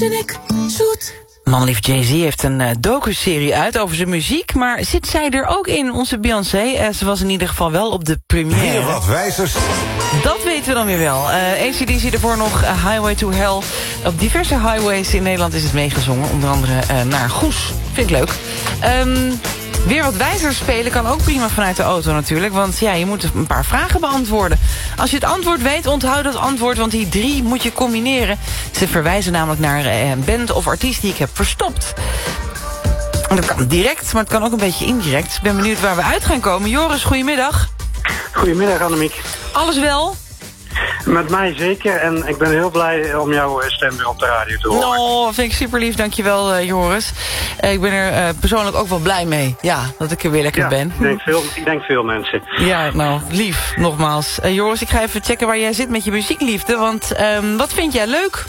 ben ik zoet. Manlief Jay-Z heeft een docuserie uit over zijn muziek, maar zit zij er ook in, onze Beyoncé? Ze was in ieder geval wel op de première. Heel wat wijzers. Dat weten we dan weer wel. AC/DC ervoor nog Highway to Hell. Op diverse highways in Nederland is het meegezongen. Onder andere naar Goes. Vind ik leuk. Weer wat wijzers spelen kan ook prima vanuit de auto natuurlijk. Want ja, je moet een paar vragen beantwoorden. Als je het antwoord weet, onthoud dat antwoord. Want die 3 moet je combineren. Ze verwijzen namelijk naar een band of artiest die ik heb verstopt. En dat kan direct, maar het kan ook een beetje indirect. Ik ben benieuwd waar we uit gaan komen. Joris, goedemiddag. Goedemiddag Annemiek. Alles wel? Met mij zeker en ik ben heel blij om jouw stem weer op de radio te horen. Oh, vind ik super lief, dankjewel Joris. Ik ben er persoonlijk ook wel blij mee. Ja, dat ik er weer lekker ben. Ik denk veel mensen. Ja, nou, lief, nogmaals. Joris, ik ga even checken waar jij zit met je muziekliefde. Want wat vind jij leuk?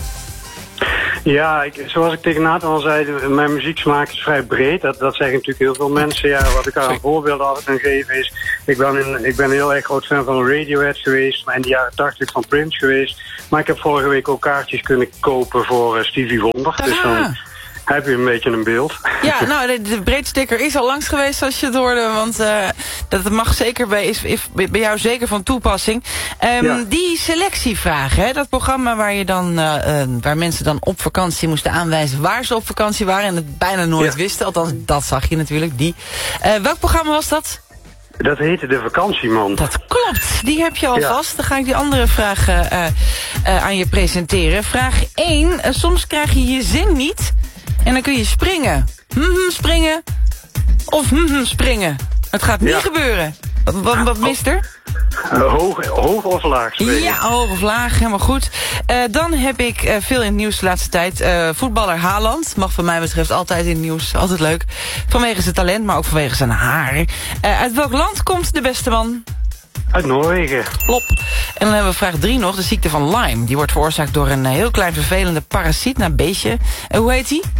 Ja, zoals ik tegen Nathan al zei, mijn muzieksmaak is vrij breed. Dat zeggen natuurlijk heel veel mensen. Ja, wat ik aan voorbeelden altijd kan geven is... Ik ben een heel erg groot fan van Radiohead geweest. Maar in de jaren 80 van Prince geweest. Maar ik heb vorige week ook kaartjes kunnen kopen voor Stevie Wonder. Aha. Dus dan heb je een beetje een beeld. Ja, nou, de breedsticker is al langs geweest als je het hoorde. Want dat mag zeker is bij jou zeker van toepassing. Ja. Die selectievraag, hè, dat programma waar je dan waar mensen dan op vakantie moesten aanwijzen waar ze op vakantie waren en het bijna nooit wisten. Althans, dat zag je natuurlijk. Welk programma was dat? Dat heette De Vakantieman. Dat klopt, die heb je al vast. Dan ga ik die andere vraag aan je presenteren. Vraag 1. Soms krijg je je zin niet en dan kun je springen. Springen of springen. Het gaat niet gebeuren. Wat mist er? Hoog of laag springen. Ja, hoog of laag, helemaal goed. Dan heb ik veel in het nieuws de laatste tijd. Voetballer Haaland, mag van mij betreft altijd in het nieuws. Altijd leuk. Vanwege zijn talent, maar ook vanwege zijn haar. Uit welk land komt de beste man? Uit Noorwegen. Klop. En dan hebben we vraag 3 nog, de ziekte van Lyme. Die wordt veroorzaakt door een heel klein vervelende parasiet, nou beestje. Hoe heet die?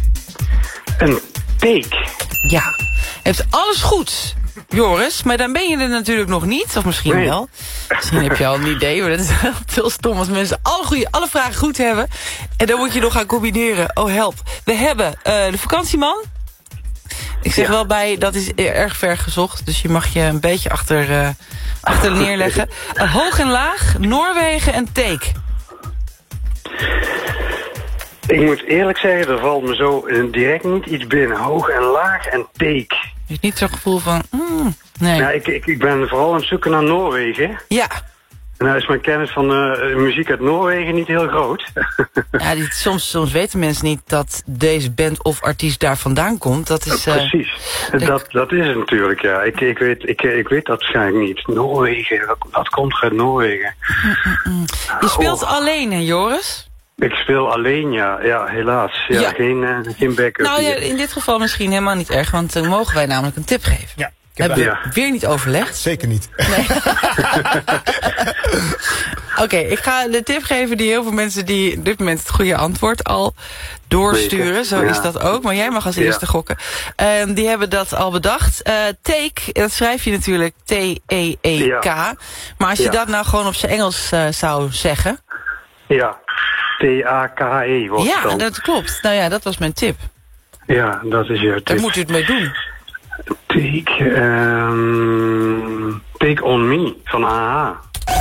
Een teek. Ja, heeft alles goed, Joris, maar dan ben je er natuurlijk nog niet. Of misschien wel. Misschien heb je al een idee, maar dat is heel stom als mensen alle vragen goed hebben. En dan moet je nog gaan combineren. Oh, help. We hebben de vakantieman. Ik zeg wel bij, dat is erg ver gezocht. Dus je mag je een beetje achter neerleggen. Hoog en laag, Noorwegen en teek. Ik moet eerlijk zeggen, er valt me zo direct niet iets binnen. Hoog en laag en teek. Je hebt niet zo'n gevoel van... nee. Ja, ik ben vooral aan het zoeken naar Noorwegen. Ja. En nou is mijn kennis van muziek uit Noorwegen niet heel groot. Ja, soms weten mensen niet dat deze band of artiest daar vandaan komt. Dat is, precies. Dat is het natuurlijk, ja. Ik weet dat waarschijnlijk niet. Noorwegen, wat komt uit Noorwegen? Je speelt alleen, hè, Joris? Ik speel alleen, ja, helaas. Ja. Geen backup. Nou ja, in dit geval misschien helemaal niet erg, want dan mogen wij namelijk een tip geven. Ja. Hebben we weer niet overlegd? Zeker niet. Nee. Oké, ik ga de tip geven die heel veel mensen die op dit moment het goede antwoord al doorsturen. Zo is dat ook, maar jij mag als eerste gokken. Die hebben dat al bedacht. Take, dat schrijf je natuurlijk T-E-E-K. Maar als je dat nou gewoon op zijn Engels zou zeggen. Ja, T-A-K-E wordt het dan. Ja, dat klopt. Nou ja, dat was mijn tip. Ja, dat is jouw tip. Daar moet u het mee doen. Take on Me van AHA.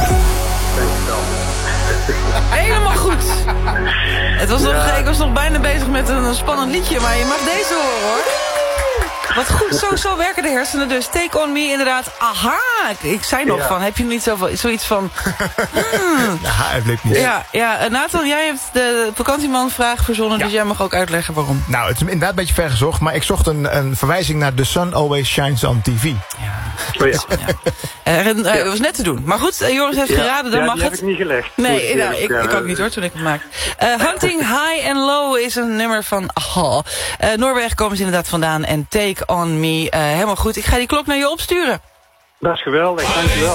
Helemaal goed. Ik was nog bijna bezig met een spannend liedje, maar je mag deze horen, hoor. Wat goed, zo werken de hersenen dus. Take on Me, inderdaad. Aha, ik zei nog van, heb je niet zoiets van... Het lukt niet. Ja, Nathan, jij hebt de vakantieman-vraag verzonnen, dus jij mag ook uitleggen waarom. Nou, het is inderdaad een beetje ver gezocht, maar ik zocht een verwijzing naar The Sun Always Shines on TV. Dat was net te doen. Maar goed, Joris heeft geraden, dan mag het. heb ik niet gelegd. Nee, ik ook niet hoor, toen ik het maakte. Hunting High and Low is een nummer van AHA. Noorwegen komen ze inderdaad vandaan en Take on Me. Helemaal goed, ik ga die klok naar je opsturen. Dat is geweldig, dankjewel.